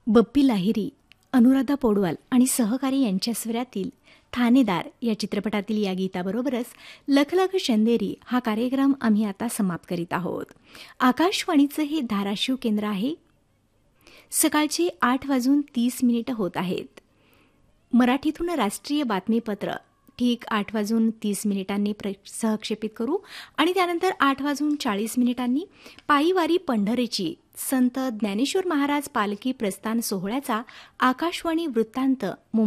बप्पी लाहिरी, अनुराधा पौडवाल आणि सहकारी यांच्या स्वरातील ठाणेदार या चित्रपटातील या गीताबरोबरच लखलख चंदेरी हा कार्यक्रम आम्ही आता समाप्त करीत आहोत. आकाशवाणीचं हे धाराशिव केंद्र आहे. सकाळचे 8:30 होत आहेत. मराठीतून राष्ट्रीय बातमीपत्र ठीक 8:30 सहक्षेपित करू आणि त्यानंतर 8:40 पायीवारी पंढरीची संत ज्ञानेश्वर महाराज पालखी प्रस्थान सोहळ्याचा आकाशवाणी वृत्तांत